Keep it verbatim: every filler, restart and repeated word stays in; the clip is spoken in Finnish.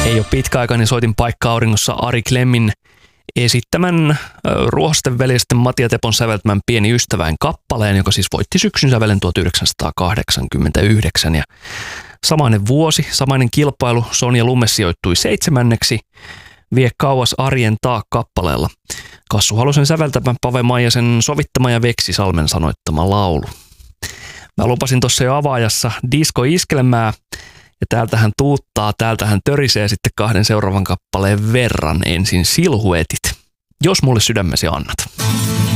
Ei ole pitkä aika, niin soitin paikka auringossa Ari Klemmin esittämän Ruohosten veljesten Matia Tepon säveltämän Pieni ystäväin kappaleen, joka siis voitti syksyn sävelen tuhatyhdeksänsataakahdeksankymmentäyhdeksän. Ja samainen vuosi, samainen kilpailu, Sonja Lumme sijoittui seitsemänneksi, Vie kauas arjen taa kappaleella. Kassu Halosen säveltämä, Pave Maijasen sovittama ja Veksi Salmen sanoittama laulu. Mä lupasin tuossa jo avaajassa disco-iskelmää, ja täältähän tuuttaa, täältähän törisee sitten kahden seuraavan kappaleen verran. Ensin Silhuetit, Jos mulle sydämesi annat.